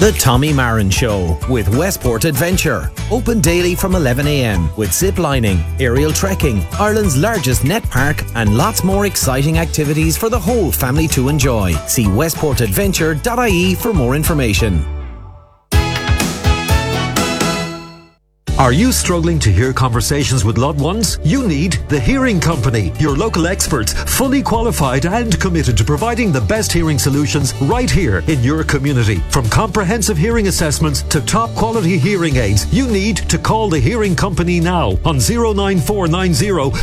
The Tommy Marin Show with Westport Adventure. Open daily from 11 a.m. with zip lining, aerial trekking, Ireland's largest net park, and lots more exciting activities for the whole family to enjoy. See westportadventure.ie for more information. Are you struggling to hear conversations with loved ones? You need The Hearing Company, your local experts, fully qualified and committed to providing the best hearing solutions right here in your community. From comprehensive hearing assessments to top quality hearing aids, you need to call The Hearing Company now on 09490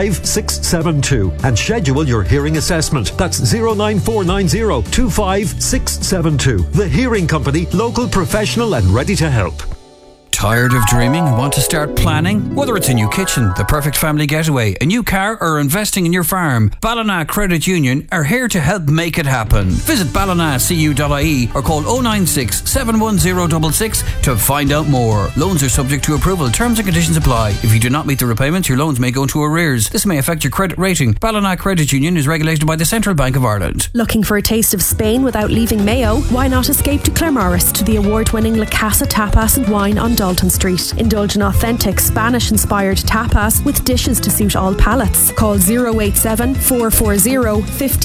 25672 and schedule your hearing assessment. That's 09490 25672. The Hearing Company, local, professional and ready to help. Tired of dreaming and want to start planning? Whether it's a new kitchen, the perfect family getaway, a new car or investing in your farm, Ballina Credit Union are here to help make it happen. Visit ballinacu.ie or call 096 71066 to find out more. Loans are subject to approval. Terms and conditions apply. If you do not meet the repayments, your loans may go into arrears. This may affect your credit rating. Ballina Credit Union is regulated by the Central Bank of Ireland. Looking for a taste of Spain without leaving Mayo? Why not escape to Claremorris to the award-winning La Casa Tapas and Wine on Dalton Street. Indulge in authentic Spanish-inspired tapas with dishes to suit all palates. Call 087 440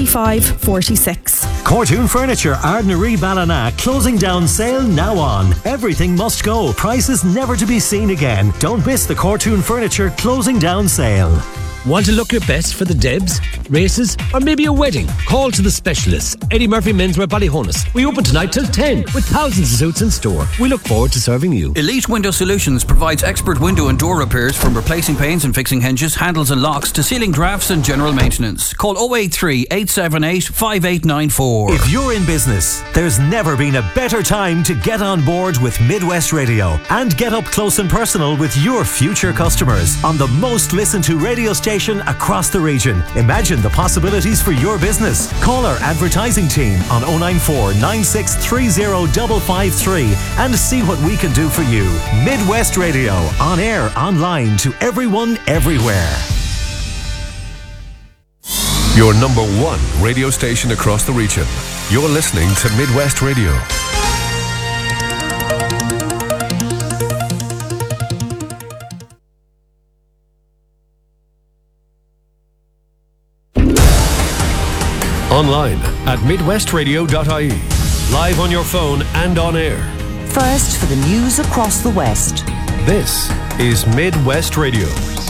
5546. Cortoon Furniture, Ardnaree Ballina, closing down sale now on. Everything must go. Prices never to be seen again. Don't miss the Cortoon Furniture closing down sale. Want to look your best for the Debs, races, or maybe a wedding? Call to the specialists. Eddie Murphy Menswear Ballyhonus. We open tonight till 10 with thousands of suits in store. We look forward to serving you. Elite Window Solutions provides expert window and door repairs, from replacing panes and fixing hinges, handles and locks to sealing drafts and general maintenance. Call 083 878 5894. If you're in business, there's never been a better time to get on board with Midwest Radio and get up close and personal with your future customers on the most listened to radio station across the region. Imagine the possibilities for your business. Call our advertising team on 094 9630 553 and see what we can do for you. Midwest Radio, on air, online, to everyone, everywhere. Your number one radio station across the region. You're listening to Midwest Radio. Online at midwestradio.ie. Live on your phone and on air. First for the news across the West. This is Midwest Radio.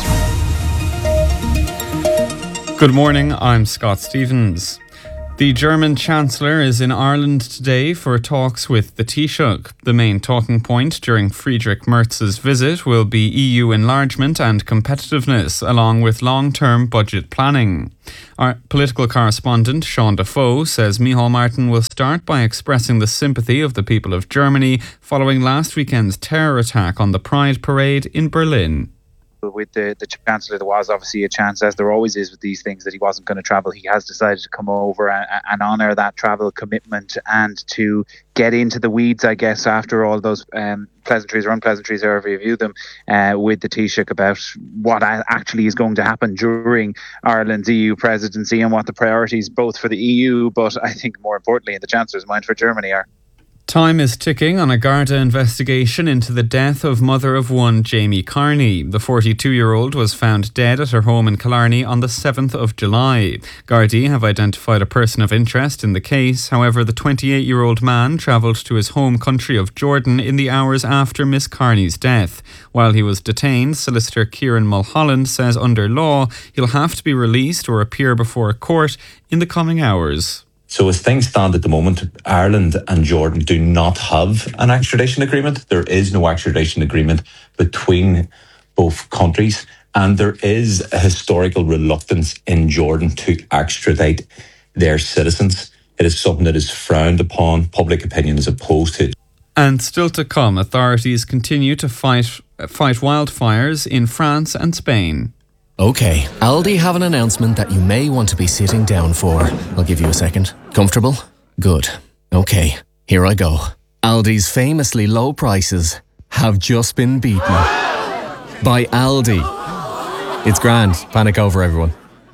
Good morning, I'm Scott Stevens. The German Chancellor is in Ireland today for talks with the Taoiseach. The main talking point during Friedrich Merz's visit will be EU enlargement and competitiveness, along with long-term budget planning. Our political correspondent Sean Defoe says Micheál Martin will start by expressing the sympathy of the people of Germany following last weekend's terror attack on the Pride Parade in Berlin. With the Chancellor, there was obviously a chance, as there always is with these things, that he wasn't going to travel. He has decided to come over and honour that travel commitment and to get into the weeds, I guess, after all those pleasantries or unpleasantries, however you view them, with the Taoiseach about what actually is going to happen during Ireland's EU presidency and what the priorities, both for the EU, but I think more importantly in the Chancellor's mind, for Germany are. Time is ticking on a Garda investigation into the death of mother of one Jamie Carney. The 42-year-old was found dead at her home in Killarney on the 7th of July. Gardaí have identified a person of interest in the case. However, the 28-year-old man travelled to his home country of Jordan in the hours after Miss Carney's death. While he was detained, Solicitor Kieran Mulholland says under law he'll have to be released or appear before a court in the coming hours. So as things stand at the moment, Ireland and Jordan do not have an extradition agreement. There is no extradition agreement between both countries, and there is a historical reluctance in Jordan to extradite their citizens. It is something that is frowned upon. Public opinion is opposed to it. And still to come, authorities continue to fight wildfires in France and Spain. Okay, Aldi have an announcement that you may want to be sitting down for. I'll give you a second. Comfortable? Good. Okay, here I go. Aldi's famously low prices have just been beaten by Aldi. It's grand. Panic over, everyone. Yep,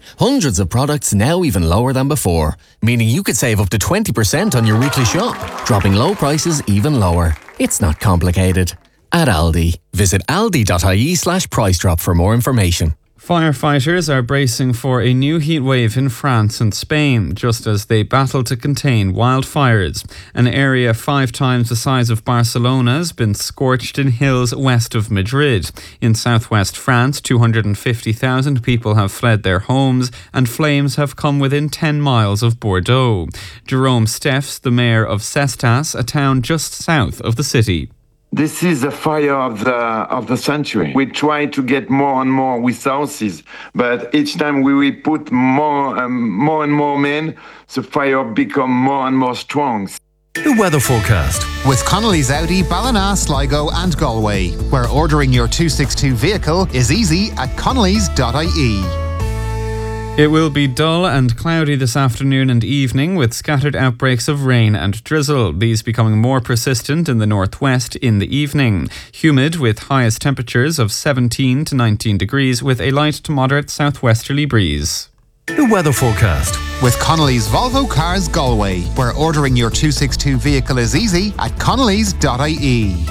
Hundreds of products now even lower than before, meaning you could save up to 20% on your weekly shop, dropping low prices even lower. It's not complicated. At Aldi, visit aldi.ie/price drop for more information. Firefighters are bracing for a new heatwave in France and Spain, just as they battle to contain wildfires. An area 5 times the size of Barcelona has been scorched in hills west of Madrid. In southwest France, 250,000 people have fled their homes, and flames have come within 10 miles of Bordeaux. Jerome Steffes, the mayor of Cestas, a town just south of the city. This is the fire of the century. We try to get more and more resources, but each time we put more and more men, the fire become more and more strong. The weather forecast with Connolly's Audi, Ballina, Sligo and Galway, where ordering your 262 vehicle is easy at connolly's.ie. It will be dull and cloudy this afternoon and evening, with scattered outbreaks of rain and drizzle, these becoming more persistent in the northwest in the evening. Humid, with highest temperatures of 17 to 19 degrees, with a light to moderate southwesterly breeze. The weather forecast with Connolly's Volvo Cars Galway, where ordering your 262 vehicle is easy at connolly's.ie.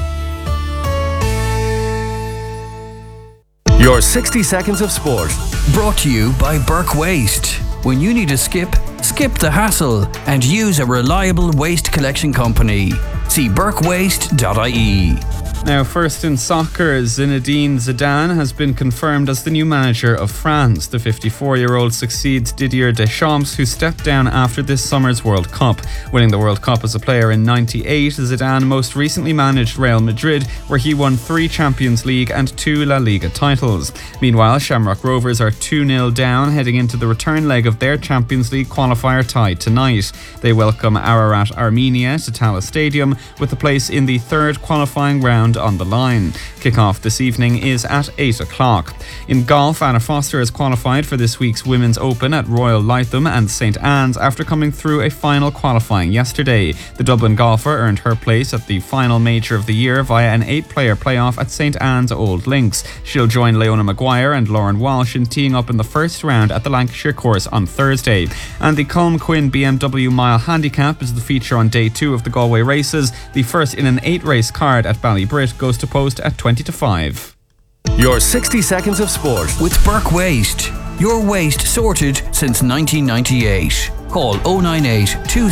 Your 60 seconds of sport. Brought to you by Burke Waste. When you need to skip the hassle and use a reliable waste collection company. See burkewaste.ie. Now, first in soccer, Zinedine Zidane has been confirmed as the new manager of France. The 54-year-old succeeds Didier Deschamps, who stepped down after this summer's World Cup. Winning the World Cup as a player in '98, Zidane most recently managed Real Madrid, where he won 3 Champions League and 2 La Liga titles. Meanwhile, Shamrock Rovers are 2-0 down, heading into the return leg of their Champions League qualifier tie tonight. They welcome Ararat Armenia to Tallaght Stadium, with a place in the third qualifying round on the line. Kick-off this evening is at 8 o'clock. In golf, Anna Foster has qualified for this week's Women's Open at Royal Lytham and St Anne's after coming through a final qualifying yesterday. The Dublin golfer earned her place at the final major of the year via an 8-player playoff at St Anne's Old Links. She'll join Leona Maguire and Lauren Walsh in teeing up in the first round at the Lancashire course on Thursday. And the Colm Quinn BMW Mile Handicap is the feature on day 2 of the Galway races. The first in an 8-race card at Ballybrit goes to post at 20 to 5. Your 60 seconds of sport with Burke Waste. Your waste sorted since 1998. Call 098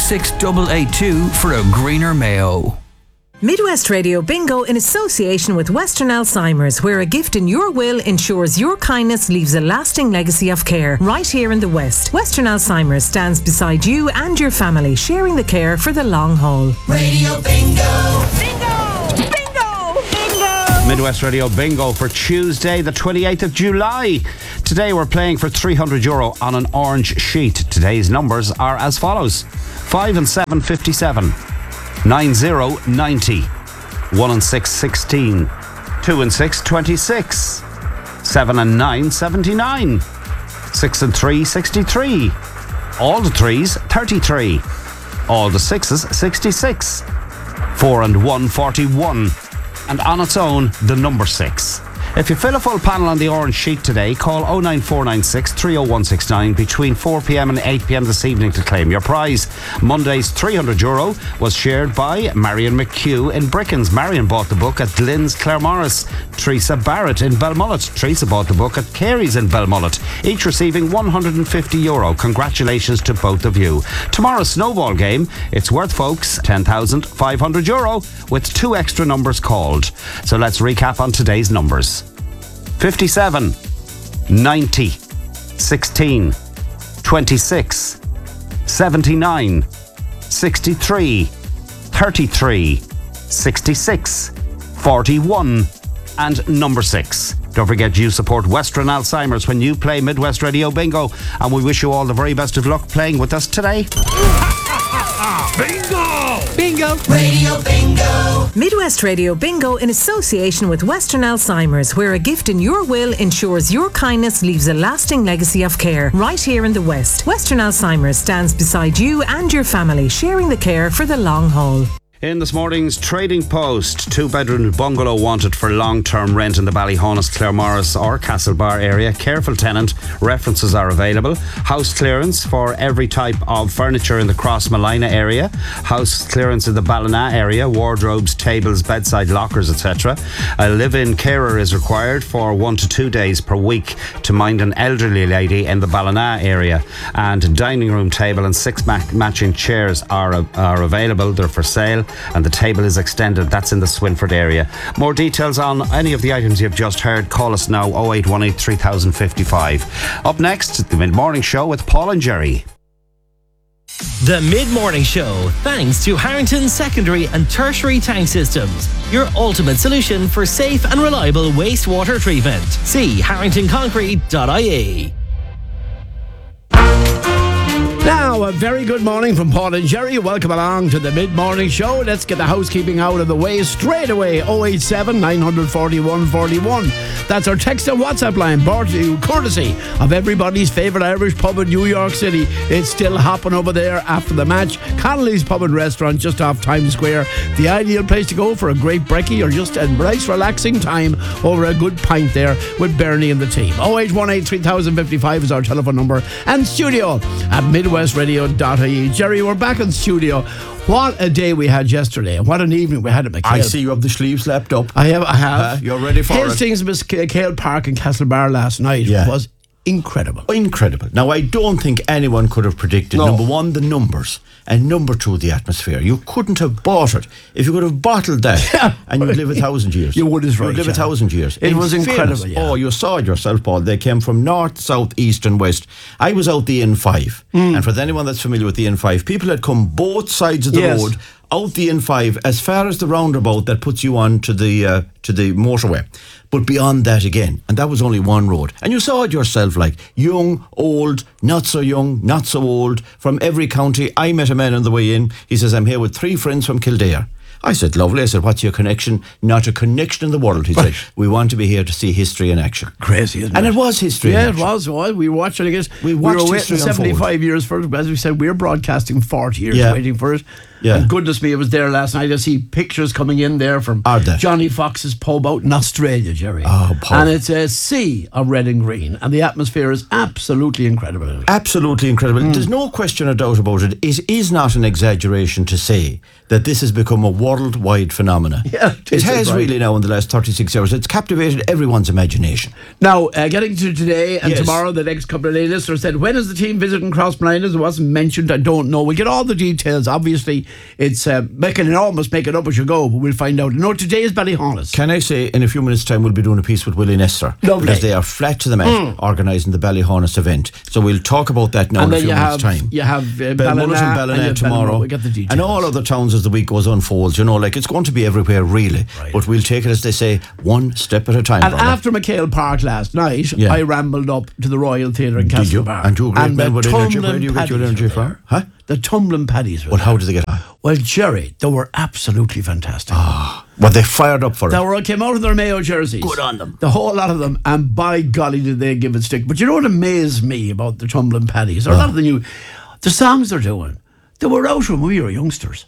26882 for a greener Mayo. Midwest Radio Bingo in association with Western Alzheimer's, where a gift in your will ensures your kindness leaves a lasting legacy of care. Right here in the West, Western Alzheimer's stands beside you and your family, sharing the care for the long haul. Radio Bingo! Bingo! Bingo! Bingo! Midwest Radio Bingo for Tuesday, the 28th of July. Today we're playing for €300 on an orange sheet. Today's numbers are as follows: 5 and 7, 57. 90, 90. 1 and 6, 16. 2 and 6, 26. 7 and 9, 79. 6 and 3, 63. All the 3s, 33. All the 6s, 66. 4 and 1, 41. And on its own, the number 6. If you fill a full panel on the orange sheet today, call 09496 30169 between 4pm and 8pm this evening to claim your prize. Monday's €300 was shared by Marion McHugh in Brickens. Marion bought the book at Glyn's Claremorris. Teresa Barrett in Belmullet. Teresa bought the book at Carey's in Belmullet, each receiving €150. Congratulations to both of you. Tomorrow's snowball game, it's worth, folks, €10,500 with 2 extra numbers called. So let's recap on today's numbers. 57, 90, 16, 26, 79, 63, 33, 66, 41, and number 6. Don't forget, you support Western Alzheimer's when you play Midwest Radio Bingo, and we wish you all the very best of luck playing with us today. Bingo! Bingo! Radio Bingo! Midwest Radio Bingo in association with Western Alzheimer's, where a gift in your will ensures your kindness leaves a lasting legacy of care. Right here in the West, Western Alzheimer's stands beside you and your family, sharing the care for the long haul. In this morning's Trading Post, 2-bedroom bungalow wanted for long-term rent in the Ballyhonus, Claremorris or Castlebar area. Careful tenant, references are available. House clearance for every type of furniture in the Crossmolina area. House clearance in the Ballina area, wardrobes, tables, bedside lockers, etc. A live-in carer is required for 1 to 2 days per week to mind an elderly lady in the Ballina area. And a dining room table and 6 matching chairs are available. They're for sale. And the table is extended. That's in the Swinford area. More details on any of the items you've just heard, call us now 0818 3055. Up next, the Mid-Morning Show with Paul and Jerry. The Mid-Morning Show, thanks to Harrington Secondary and Tertiary Tank Systems, your ultimate solution for safe and reliable wastewater treatment. See harringtonconcrete.ie. Now, a very good morning from Paul and Jerry. Welcome along to the Mid-Morning Show. Let's get the housekeeping out of the way straight away. 087 941 41. That's our text and WhatsApp line, brought to you courtesy of everybody's favourite Irish pub in New York City. It's still hopping over there after the match. Connolly's Pub and Restaurant, just off Times Square. The ideal place to go for a great brekkie or just a nice relaxing time over a good pint there with Bernie and the team. 0818 3055 is our telephone number. And studio at midwestradio.ie. Jerry, we're back in studio. What a day we had yesterday, and what an evening we had at McHale. I see you have the sleeves slapped up. I have. You're ready for Hastings McHale Park in Castlebar last night was incredible. Incredible. Now, I don't think anyone could have predicted, number one, the numbers, and number two, the atmosphere. You couldn't have bought it. If you could have bottled that, and you'd live 1,000 years. You would, is right. You'd live 1,000 years. It was incredible. Oh, you saw it yourself, Paul. They came from north, south, east and west. I was out the N5, and for anyone that's familiar with the N5, people had come both sides of the road, out the N5 as far as the roundabout that puts you on to the motorway, but beyond that again, and that was only one road, and you saw it yourself, like young, old, not so young, not so old, from every county. I met a man on the way in. He says, I'm here with 3 friends from Kildare. I said, lovely. I said, what's your connection? Not a connection in the world. He said, we want to be here to see history in action. Crazy, isn't it? And it was history in action. Yeah, it was. We were watching it. We were watched waiting 75 years for it. As we said, we're broadcasting 40 years waiting for it. Yeah. And goodness me, it was there last night. I see pictures coming in there from Johnny Fox's pub out in Australia, Jerry. Oh, Paul. And it's a sea of red and green. And the atmosphere is absolutely incredible. Absolutely incredible. There's no question or doubt about it. It is not an exaggeration to say that this has become a worldwide phenomenon. Yeah, it has really now in the last 36 hours. It's captivated everyone's imagination. Now, getting to today and tomorrow, the next couple of days, listener said, when is the team visiting Crossmolina? It wasn't mentioned. I don't know. We get all the details. Obviously, it's almost make it up as you go, but we'll find out. No, today is Ballyhonus. Can I say, in a few minutes' time, we'll be doing a piece with Willie Nestor. Lovely. Because they are flat to the mat organising the Ballyhonus event. So we'll talk about that now in a few minutes' time. You have Belmullet and Ballina tomorrow. We get the details. And all other towns as the week goes unfolds. You know, like it's going to be everywhere, really. Right. But we'll take it, as they say, one step at a time. And after McHale Park last night, I rambled up to the Royal Theatre in Castlebar. And two great men with energy. Where do you get your energy from? Huh? The tumbling paddies were Well, how did they get on? Well, Jerry, they were absolutely fantastic. Well, they fired up for it. They came out of their Mayo jerseys. Good on them. The whole lot of them. And by golly, did they give it stick. But you know what amazed me about the tumbling paddies? Or a lot of the songs they're doing, they were out when we were youngsters.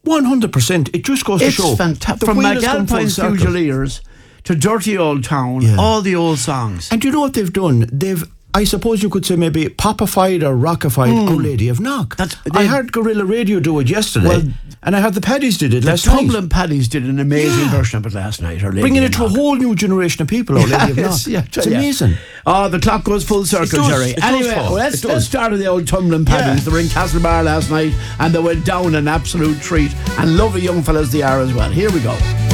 100%. It just goes to show. It's fantastic. From McAlpine's Fusiliers to Dirty Old Town, all the old songs. And do you know what they've done? I suppose you could say maybe popified or rockified Our Lady of Knock. I heard Gorilla Radio do it yesterday, and I heard the Paddies did it last night. The Tumbling Paddies did an amazing version of it last night. Our Lady Bringing of it to a whole new generation of people, Our Lady of Knock. It's amazing. Oh, the clock goes full circle, Jerry. Anyway, let's start with the old Tumbling Paddies. They were in Castlebar last night, and they went down an absolute treat. And lovely young fellas they are as well. Here we go.